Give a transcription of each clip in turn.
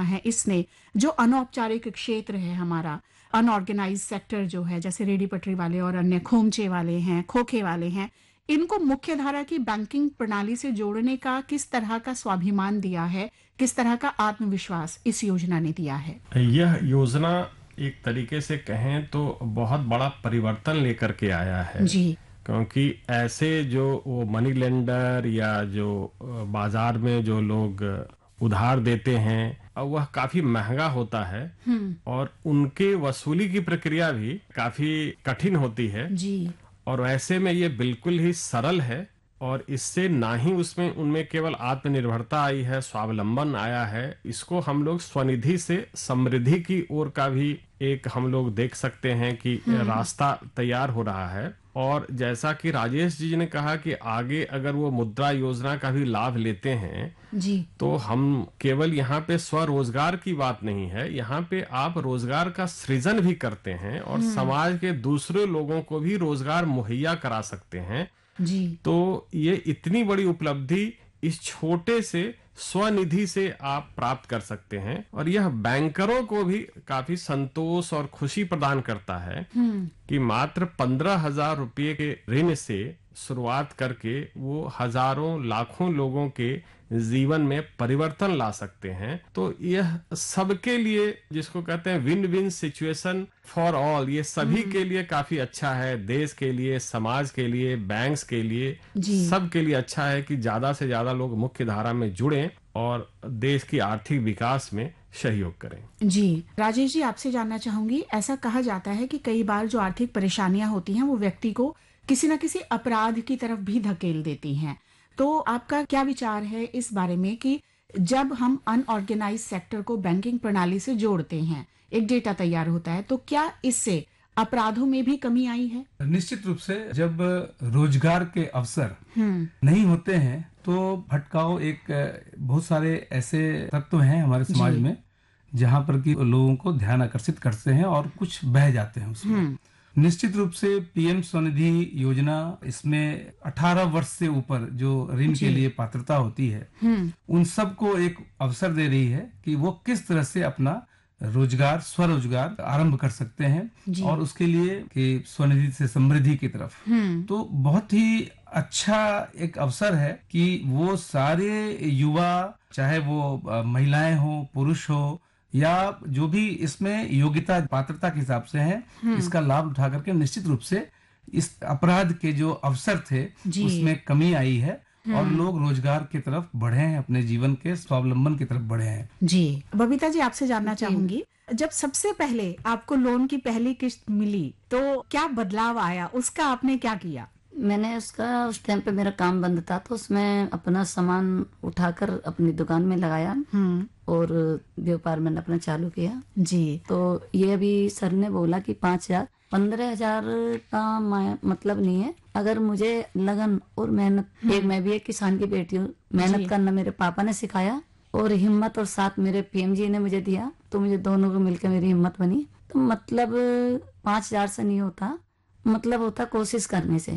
है इसने जो अनौपचारिक क्षेत्र है हमारा, अनऑर्गेनाइज सेक्टर जो है, जैसे रेडी पटरी वाले और अन्य खोमचे वाले हैं, खोखे वाले हैं, इनको मुख्य धारा की बैंकिंग प्रणाली से जोड़ने का किस तरह का स्वाभिमान दिया है, किस तरह का आत्मविश्वास इस योजना ने दिया है? यह योजना एक तरीके से कहें तो बहुत बड़ा परिवर्तन लेकर के आया है। जी। क्योंकि ऐसे जो वो मनी लेंडर या जो बाजार में जो लोग उधार देते हैं, अब वह काफी महंगा होता है और उनके वसूली की प्रक्रिया भी काफी कठिन होती है। जी। और ऐसे में ये बिल्कुल ही सरल है और इससे ना ही उसमें उनमें केवल आत्मनिर्भरता आई है, स्वावलंबन आया है, इसको हम लोग स्वनिधि से समृद्धि की ओर का भी एक हम लोग देख सकते हैं कि रास्ता तैयार हो रहा है। और जैसा कि राजेश जी ने कहा कि आगे अगर वो मुद्रा योजना का भी लाभ लेते हैं जी, तो हम केवल यहाँ पे स्वरोजगार की बात नहीं है, यहाँ पे आप रोजगार का सृजन भी करते हैं और समाज के दूसरे लोगों को भी रोजगार मुहैया करा सकते हैं। जी। तो ये इतनी बड़ी उपलब्धि इस छोटे से स्वनिधि से आप प्राप्त कर सकते हैं और यह बैंकरों को भी काफी संतोष और खुशी प्रदान करता है कि मात्र 15,000 रुपये के ऋण से शुरुआत करके वो हजारों लाखों लोगों के जीवन में परिवर्तन ला सकते हैं। तो यह सबके लिए, जिसको कहते हैं win win situation for all, ये सभी के लिए काफी अच्छा है। देश के लिए, समाज के लिए, बैंक्स के लिए, सबके लिए अच्छा है कि ज्यादा से ज्यादा लोग मुख्य धारा में जुड़ें और देश की आर्थिक विकास में सहयोग करें। जी, राजेश जी, आपसे जानना चाहूंगी, ऐसा कहा जाता है कि कई बार जो आर्थिक परेशानियां होती हैं वो व्यक्ति को किसी न किसी अपराध की तरफ भी धकेल देती हैं। तो आपका क्या विचार है इस बारे में कि जब हम अनऑर्गेनाइज सेक्टर को बैंकिंग प्रणाली से जोड़ते हैं, एक डेटा तैयार होता है, तो क्या इससे अपराधों में भी कमी आई है? निश्चित रूप से जब रोजगार के अवसर नहीं होते हैं तो भटकाव, एक बहुत सारे ऐसे तत्व हैं हमारे समाज में जहां पर कि लोगों को ध्यान आकर्षित करते हैं और कुछ बह जाते हैं उसमें। निश्चित रूप से पीएम स्वनिधि योजना, इसमें 18 वर्ष से ऊपर जो ऋण के लिए पात्रता होती है, उन सबको एक अवसर दे रही है कि वो किस तरह से अपना रोजगार, स्वरोजगार आरंभ कर सकते हैं और उसके लिए कि स्वनिधि से समृद्धि की तरफ। तो बहुत ही अच्छा एक अवसर है कि वो सारे युवा, चाहे वो महिलाएं हो, पुरुष हो, या जो भी इसमें योग्यता पात्रता के हिसाब से है, इसका लाभ उठा करके निश्चित रूप से इस अपराध के जो अवसर थे उसमें कमी आई है और लोग रोजगार की तरफ बढ़े हैं, अपने जीवन के स्वावलंबन की तरफ बढ़े हैं। जी, बबीता जी, आपसे जानना चाहूंगी, जब सबसे पहले आपको लोन की पहली किस्त मिली तो क्या बदलाव आया, उसका आपने क्या किया? मैंने उसका, उस टाइम पे मेरा काम बंद था तो उसमें अपना सामान उठाकर अपनी दुकान में लगाया और व्यापार मैंने अपना चालू किया। जी। तो ये अभी सर ने बोला कि 5,000 15,000 का मतलब नहीं है। अगर मुझे लगन और मेहनत, एक मैं भी एक किसान की बेटी हूँ, मेहनत करना मेरे पापा ने सिखाया और हिम्मत और साथ मेरे पीएम जी ने मुझे दिया, तो मुझे दोनों को मिलकर मेरी हिम्मत बनी। तो मतलब 5,000 से नहीं होता, मतलब होता कोशिश करने से।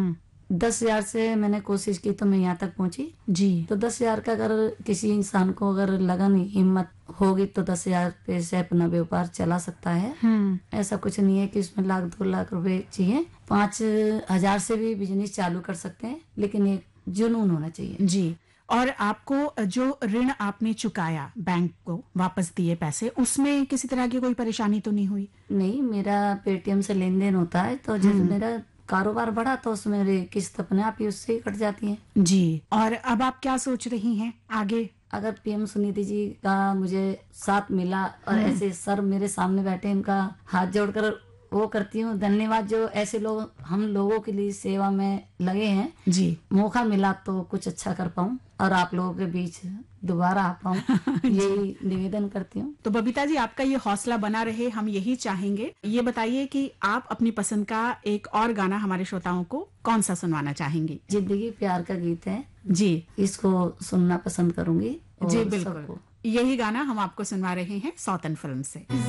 10,000 से मैंने कोशिश की तो मैं यहाँ तक पहुंची। जी। तो 10,000 का अगर किसी इंसान को अगर लगन, हिम्मत होगी तो 10,000 पे से अपना व्यापार चला सकता है। ऐसा कुछ नहीं है कि उसमें लाख 2 लाख रुपए चाहिए। 5,000 से भी बिजनेस चालू कर सकते हैं, लेकिन एक जुनून होना चाहिए। जी। और आपको जो ऋण आपने चुकाया, बैंक को वापस दिए पैसे, उसमें किसी तरह की कोई परेशानी तो नहीं हुई? नहीं, मेरा पेटीएम से लेन देन होता है, तो जब मेरा कारोबार बढ़ा तो उसमें मेरी किस्त अपने आप ही उससे ही कट जाती है। जी। और अब आप क्या सोच रही हैं आगे? अगर पीएम स्वनिधि जी का मुझे साथ मिला और ऐसे सर मेरे सामने बैठे, इनका हाथ जोड़कर वो करती हूँ धन्यवाद, जो ऐसे लोग हम लोगों के लिए सेवा में लगे हैं। जी। मौका मिला तो कुछ अच्छा कर पाऊँ और आप लोगों के बीच दोबारा आ पाऊँ, यही निवेदन करती हूँ। तो बबीता जी, आपका ये हौसला बना रहे, हम यही चाहेंगे। ये बताइए कि आप अपनी पसंद का एक और गाना हमारे श्रोताओं को कौन सा सुनवाना चाहेंगी? जिंदगी प्यार का गीत है जी, इसको सुनना पसंद करूंगी। जी बिल्कुल, यही गाना हम आपको सुनवा रहे हैं सौतन फिल्म से।